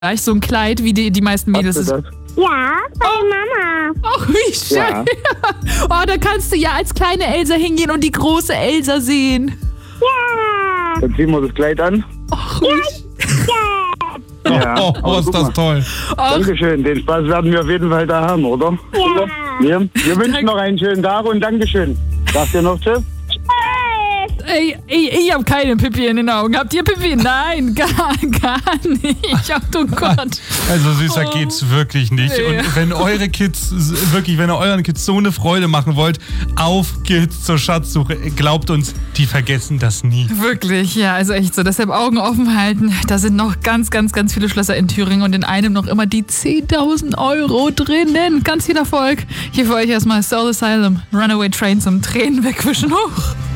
Gleich so ein Kleid, wie die meisten Mädels. Hast du das? Ja, bei Mama. Ach, wie schön. Ja. Oh, da kannst du ja als kleine Elsa hingehen und die große Elsa sehen. Ja. Dann ziehen wir das Kleid an. Ach, Ja. Ja, Oh, aber ist guck das mal. toll. ach, Dankeschön, den Spaß werden wir auf jeden Fall da haben, oder? Ja. Ja. Wir wünschen noch einen schönen Tag und Dankeschön. Sagt ihr noch Tschüss? ey, ich habe keine Pipi in den Augen. Habt ihr Pipi? Nein, gar nicht. Ach du Gott. Also süßer geht's wirklich nicht. Nee. Und wenn eure Kids, wirklich, wenn ihr euren Kids so eine Freude machen wollt, auf geht's zur Schatzsuche. Glaubt uns, die vergessen das nie. Wirklich, ja, also echt so. Deshalb Augen offen halten. Da sind noch ganz viele Schlösser in Thüringen und in einem noch immer die 10.000 Euro drinnen. Ganz viel Erfolg. Hier für euch erstmal Soul Asylum, Runaway Train zum Tränen wegwischen hoch.